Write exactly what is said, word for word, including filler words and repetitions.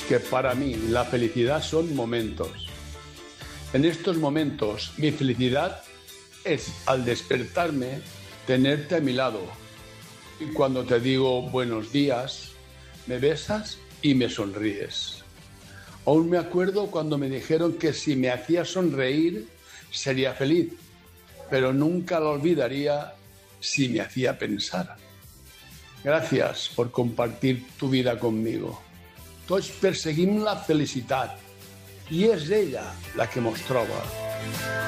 que para mí la felicidad son momentos. En estos momentos mi felicidad es al despertarme tenerte a mi lado. Y cuando te digo buenos días, me besas y me sonríes. Aún me acuerdo cuando me dijeron que si me hacía sonreír sería feliz, pero nunca lo olvidaría si me hacía pensar. Gràcies per compartir tu vida conmigo. Tots perseguim la felicitat i és ella la que mos troba.